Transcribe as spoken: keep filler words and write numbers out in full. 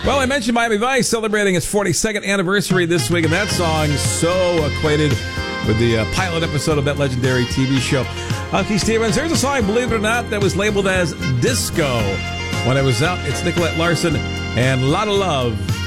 Well, I mentioned Miami Vice celebrating its forty-second anniversary this week, and that song so equated with the uh, pilot episode of that legendary T V show. I'm Keith Stevens. There's a song, believe it or not, that was labeled as disco when it was out. It's Nicolette Larson and Lotta Love.